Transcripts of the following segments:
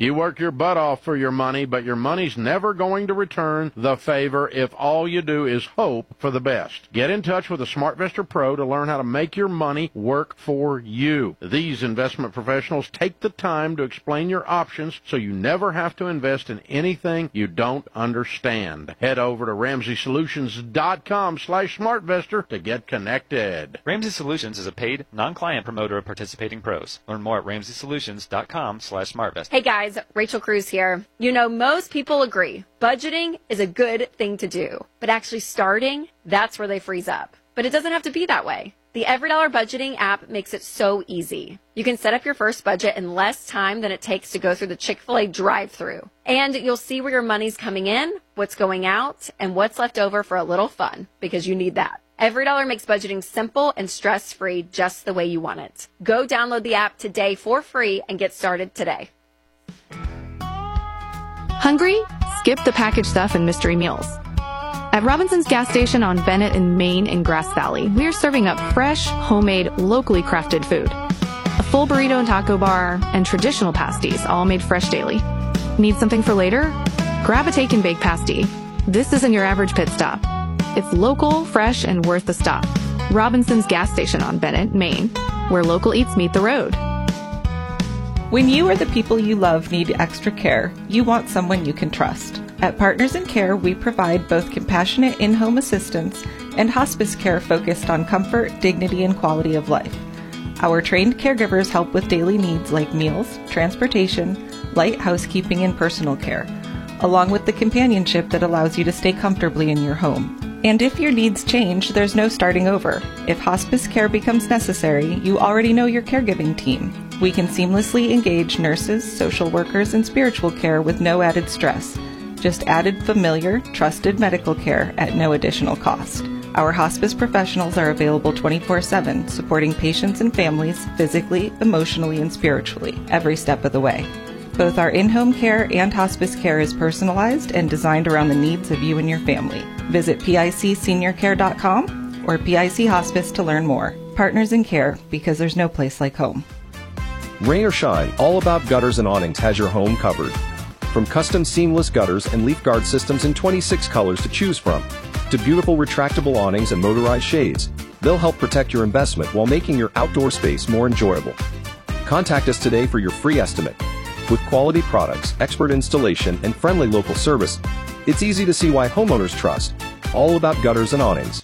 You work your butt off for your money, but your money's never going to return the favor if all you do is hope for the best. Get in touch with a SmartVestor Pro to learn how to make your money work for you. These investment professionals take the time to explain your options so you never have to invest in anything you don't understand. Head over to RamseySolutions.com/SmartVestor to get connected. Ramsey Solutions is a paid, non-client promoter of participating pros. Learn more at RamseySolutions.com/SmartVestor. Hey guys, Rachel Cruz here. You know, most people agree budgeting is a good thing to do, but actually starting, that's where they freeze up. But it doesn't have to be that way. The EveryDollar budgeting app makes it so easy. You can set up your first budget in less time than it takes to go through the Chick-fil-A drive-thru. And you'll see where your money's coming in, what's going out, and what's left over for a little fun, because you need that. EveryDollar makes budgeting simple and stress-free just the way you want it. Go download the app today for free and get started today. Hungry? Skip the packaged stuff and mystery meals. At Robinson's gas station on Bennett in Maine and Grass Valley, we are serving up fresh, homemade, locally crafted food. A full burrito and taco bar, and traditional pasties, all made fresh daily. Need something for later? Grab a take and bake pasty. This isn't your average pit stop. It's local, fresh, and worth the stop. Robinson's gas station on Bennett, Maine, where local eats meet the road. When you or the people you love need extra care, you want someone you can trust. At Partners in Care, we provide both compassionate in-home assistance and hospice care focused on comfort, dignity, and quality of life. Our trained caregivers help with daily needs like meals, transportation, light housekeeping, and personal care, along with the companionship that allows you to stay comfortably in your home. And if your needs change, there's no starting over. If hospice care becomes necessary, you already know your caregiving team. We can seamlessly engage nurses, social workers, and spiritual care with no added stress. Just added familiar, trusted medical care at no additional cost. Our hospice professionals are available 24/7, supporting patients and families physically, emotionally, and spiritually every step of the way. Both our in-home care and hospice care is personalized and designed around the needs of you and your family. Visit PICSeniorCare.com or PIC Hospice to learn more. Partners in Care, because there's no place like home. Rain or shine, All About Gutters and Awnings has your home covered. From custom seamless gutters and leaf guard systems in 26 colors to choose from, to beautiful retractable awnings and motorized shades, they'll help protect your investment while making your outdoor space more enjoyable. Contact us today for your free estimate. With quality products, expert installation, and friendly local service, it's easy to see why homeowners trust All About Gutters and Awnings.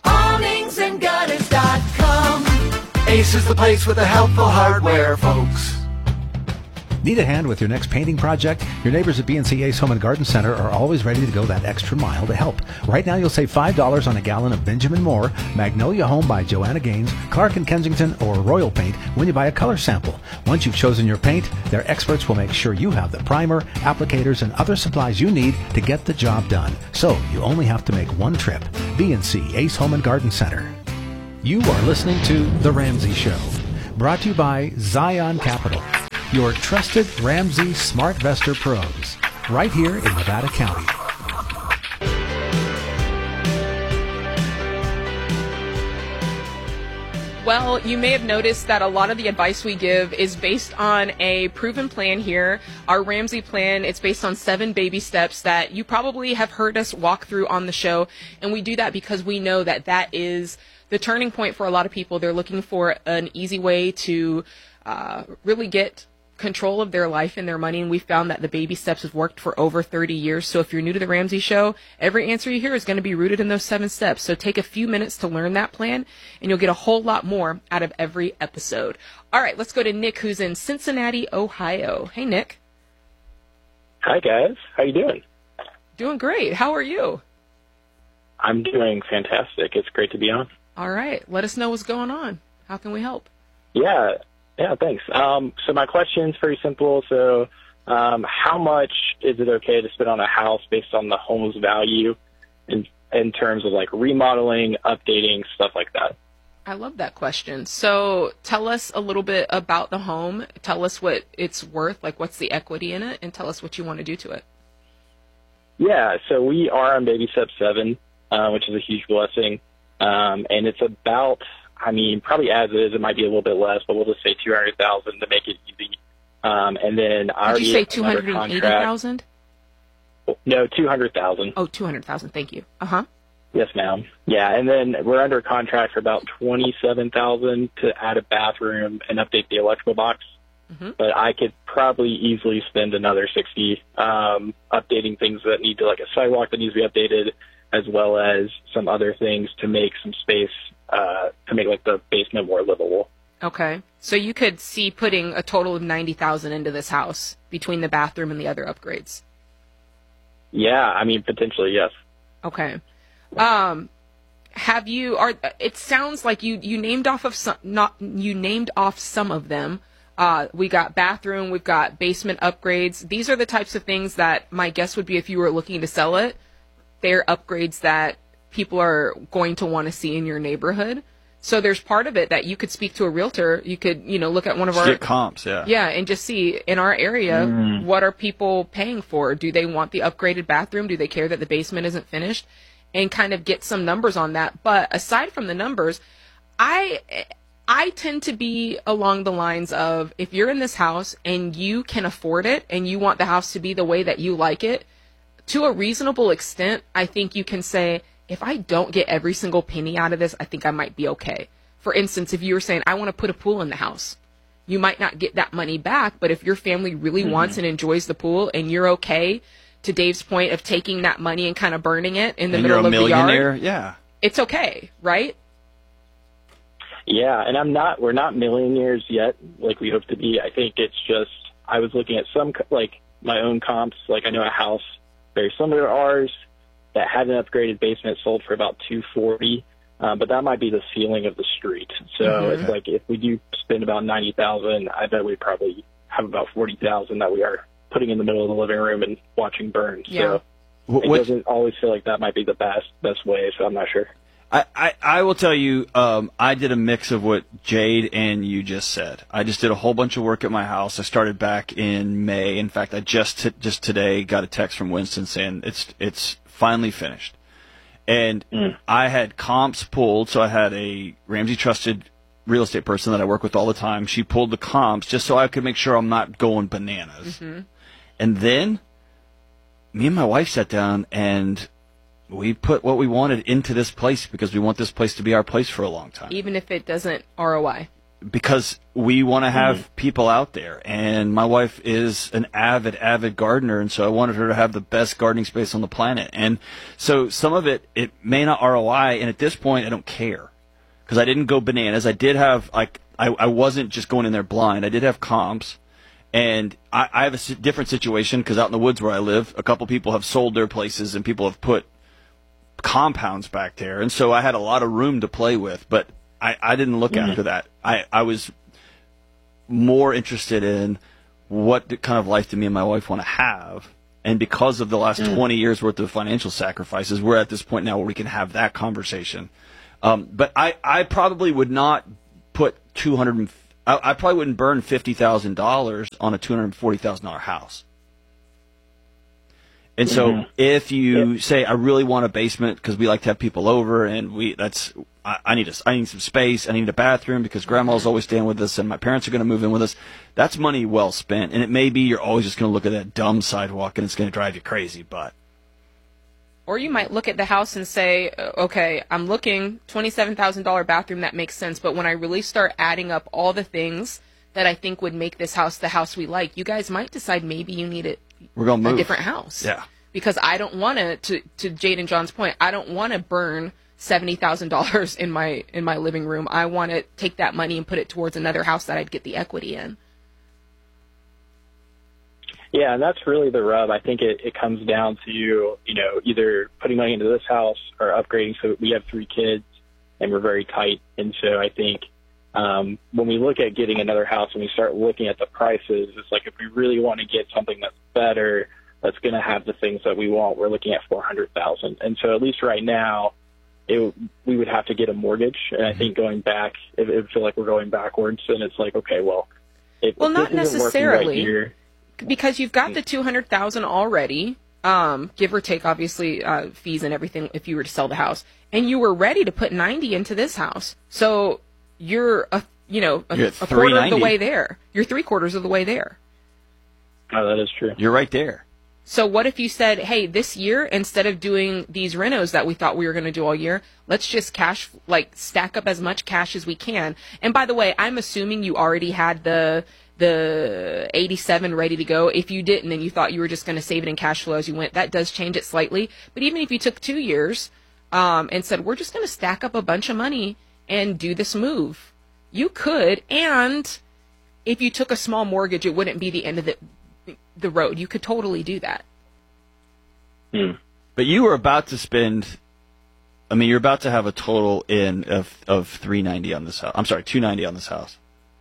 AwningsandGutters.com. Ace is the place with the helpful hardware, folks. Need a hand with your next painting project? Your neighbors at B&C Ace Home and Garden Center are always ready to go that extra mile to help. Right now you'll save $5 on a gallon of Benjamin Moore, Magnolia Home by Joanna Gaines, Clark & Kensington, or Royal Paint when you buy a color sample. Once you've chosen your paint, their experts will make sure you have the primer, applicators, and other supplies you need to get the job done. So you only have to make one trip. B&C Ace Home and Garden Center. You are listening to The Ramsey Show, brought to you by Zion Capital, your trusted Ramsey SmartVestor pros, right here in Nevada County. Well, you may have noticed that a lot of the advice we give is based on a proven plan here. Our Ramsey plan, it's based on 7 baby steps that you probably have heard us walk through on the show. And we do that because we know that that is the turning point for a lot of people. They're looking for an easy way to really get control of their life and their money, and we found that the baby steps have worked for over 30 years. So if you're new to the Ramsey Show, every answer you hear is going to be rooted in those 7 steps. So take a few minutes to learn that plan, and you'll get a whole lot more out of every episode. All right, let's go to Nick, who's in Cincinnati, Ohio. Hey, Nick. Hi, guys. How you doing? Doing great. How are you? I'm doing fantastic. It's great to be on. All right. Let us know what's going on. How can we help? Yeah, thanks. So my question is very simple. So how much is it okay to spend on a house based on the home's value in terms of like remodeling, updating, stuff like that? I love that question. So tell us a little bit about the home. Tell us what it's worth, like what's the equity in it, and tell us what you want to do to it. Yeah, so we are on baby step 7, which is a huge blessing. And it's about, I mean, probably as is, it might be a little bit less, but we'll just say $200,000 to make it easy. And then I Did you already say have another contract. 280,000? No, 200,000. Oh, 200,000. Thank you. Uh-huh. Yes, ma'am. Yeah, and then we're under contract for about 27,000 to add a bathroom and update the electrical box. Mm-hmm. But I could probably easily spend another 60 updating things that need to, like a sidewalk that needs to be updated, as well as some other things to make some space to make like the basement more livable. Okay. So you could see putting a total of 90,000 into this house between the bathroom and the other upgrades. Yeah, I mean potentially yes. Okay. It sounds like you named off of some of them. We got bathroom, we've got basement upgrades. These are the types of things that my guess would be if you were looking to sell it, they're upgrades that people are going to want to see in your neighborhood. So there's part of it that you could speak to a realtor. You could, look at one of our get comps, yeah. Yeah, and just see in our area, what are people paying for? Do they want the upgraded bathroom? Do they care that the basement isn't finished? And kind of get some numbers on that. But aside from the numbers, I tend to be along the lines of, if you're in this house and you can afford it and you want the house to be the way that you like it, to a reasonable extent, I think you can say, if I don't get every single penny out of this, I think I might be okay. For instance, if you were saying, I want to put a pool in the house, you might not get that money back, but if your family really wants and enjoys the pool and you're okay, to Dave's point of taking that money and kind of burning it in the middle of the yard, yeah, it's okay, right? Yeah, and we're not millionaires yet, like we hope to be. I think it's just, I was looking at some, like, my own comps. Like, I know a house very similar to ours that had an upgraded basement sold for about $240, but that might be the ceiling of the street. So it's like, if we do spend about $90,000, I bet we probably have about $40,000 that we are putting in the middle of the living room and watching burn. Yeah. So it doesn't always feel like that might be the best way, so I'm not sure. I will tell you, I did a mix of what Jade and you just said. I just did a whole bunch of work at my house. I started back in May. In fact, I just today got a text from Winston saying it's finally finished. And I had comps pulled, so I had a Ramsey Trusted real estate person that I work with all the time. She pulled the comps just so I could make sure I'm not going bananas. Mm-hmm. And then me and my wife sat down and we put what we wanted into this place because we want this place to be our place for a long time. Even if it doesn't ROI. Because we want to have people out there. And my wife is an avid gardener, and so I wanted her to have the best gardening space on the planet. And so some of it may not ROI, and at this point I don't care because I didn't go bananas. I did have, I wasn't just going in there blind. I did have comps. And I have a different situation because out in the woods where I live, a couple people have sold their places and people have put compounds back there, and so I had a lot of room to play with, but I didn't look after that. I was more interested in what kind of life do me and my wife want to have, and because of the last 20 years worth of financial sacrifices, we're at this point now where we can have that conversation. But I probably would not put I probably wouldn't burn $50,000 on a $240,000 house. And so if you say, I really want a basement because we like to have people over and I need some space, I need a bathroom because grandma's always staying with us and my parents are going to move in with us, that's money well spent. And it may be you're always just going to look at that dumb sidewalk and it's going to drive you crazy, but. Or you might look at the house and say, okay, I'm looking, $27,000 bathroom, that makes sense. But when I really start adding up all the things that I think would make this house the house we like, you guys might decide maybe you need it. We're going to move. A different house. Yeah. Because I don't want to Jade and John's point, I don't want to burn $70,000 in my living room. I want to take that money and put it towards another house that I'd get the equity in. Yeah, and that's really the rub. I think it comes down to, either putting money into this house or upgrading. So we have 3 kids and we're very tight. And so I think when we look at getting another house and we start looking at the prices, it's like if we really want to get something that's better, that's going to have the things that we want, we're looking at $400,000. And so at least right now, we would have to get a mortgage. And I think going back, it would feel like we're going backwards. And it's like, okay, well, if not this isn't necessarily, working right here, because you've got the $200,000 already, give or take, obviously, fees and everything if you were to sell the house, and you were ready to put 90 into this house. So you're a quarter of the way there. You're 3/4 of the way there. Oh, that is true. You're right there. So what if you said, hey, this year, instead of doing these renos that we thought we were going to do all year, let's just stack up as much cash as we can. And by the way, I'm assuming you already had the 87 ready to go. If you didn't and you thought you were just going to save it in cash flow as you went, that does change it slightly. But even if you took 2 years and said, we're just going to stack up a bunch of money and do this move, you could. And if you took a small mortgage, it wouldn't be the end of the road. You could totally do that. But you were about to spend, you're about to have a total in of $390 on this house. I'm sorry, $290 on this house.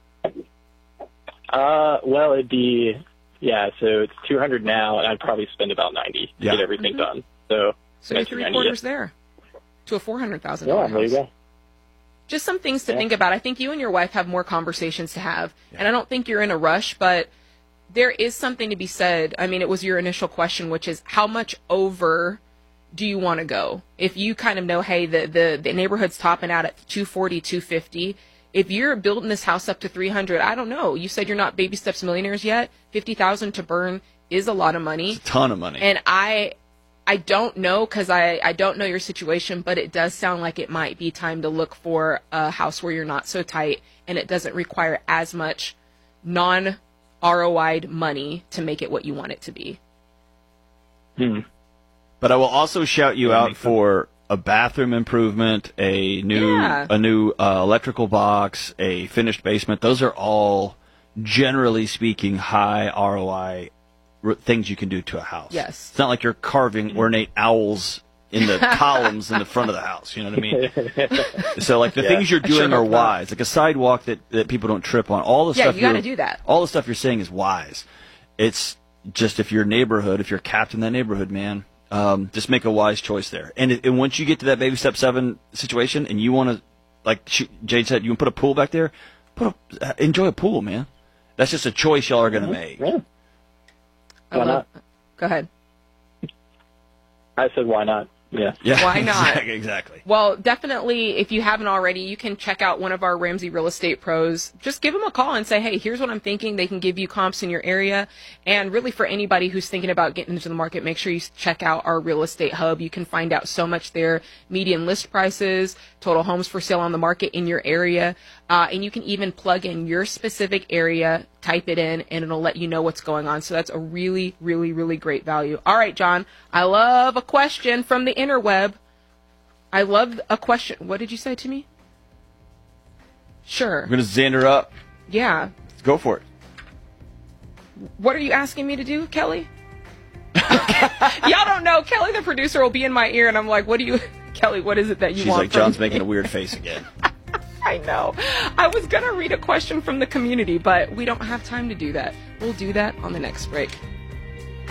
Well, it'd be, so it's $200 now, and I'd probably spend about $90 to get everything done. So you're 3/4 there to a $400,000 house. There you go. Just some things to think about. I think you and your wife have more conversations to have, and I don't think you're in a rush, but there is something to be said. I mean, it was your initial question, which is how much over do you want to go? If you kind of know, hey, the neighborhood's topping out at 240, 250. If you're building this house up to 300, I don't know. You said you're not baby steps millionaires yet. 50,000 to burn is a lot of money. It's a ton of money. And I don't know, because I don't know your situation, but it does sound like it might be time to look for a house where you're not so tight and it doesn't require as much non-ROI'd money to make it what you want it to be. But I will also shout you out for a bathroom improvement, a new electrical box, a finished basement. Those are all, generally speaking, high ROI things you can do to a house. Yes. It's not like you're carving ornate owls in the columns in the front of the house. You know what I mean? So, like, the things you're doing are wise. Like a sidewalk that people don't trip on. All the stuff you got to do that. All the stuff you're saying is wise. It's just if you're capped in that neighborhood, man, just make a wise choice there. And once you get to that baby step 7 situation and you want to, like Jade said, you can put a pool back there, enjoy a pool, man. That's just a choice y'all are going to make. Yeah. Why not? Go ahead. I said, why not? Yeah. Why not? Exactly. Well, definitely, if you haven't already, you can check out one of our Ramsey Real Estate Pros. Just give them a call and say, hey, here's what I'm thinking. They can give you comps in your area. And really, for anybody who's thinking about getting into the market, make sure you check out our Real Estate Hub. You can find out so much there. Median list prices, total homes for sale on the market in your area. And you can even plug in your specific area, type it in, and it'll let you know what's going on. So that's a really, really, really great value. All right, John, I love a question from the interweb. I love a question. What did you say to me? Sure. I'm going to Xander up. Yeah. Let's go for it. What are you asking me to do, Kelly? Y'all don't know. Kelly, the producer, will be in my ear, and I'm like, Kelly, what is it that you want? She's like, John's making a weird face again. I know. I was going to read a question from the community, but we don't have time to do that. We'll do that on the next break.